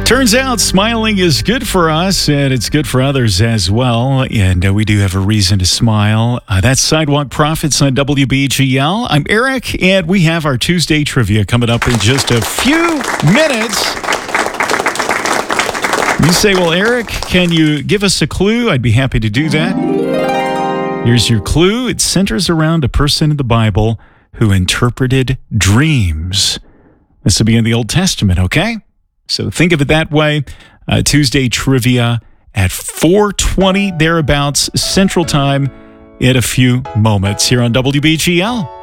Turns out smiling is good for us, and it's good for others as well. And we do have a reason to smile. That's Sidewalk Prophets on WBGL. I'm Eric, and we have our Tuesday trivia coming up in just a few minutes. You say, well, Eric, can you give us a clue? I'd be happy to do that. Here's your clue. It centers around a person in the Bible who interpreted dreams. This will be in the Old Testament, okay? So think of it that way. Tuesday trivia at 4:20 thereabouts Central Time in a few moments here on WBGL.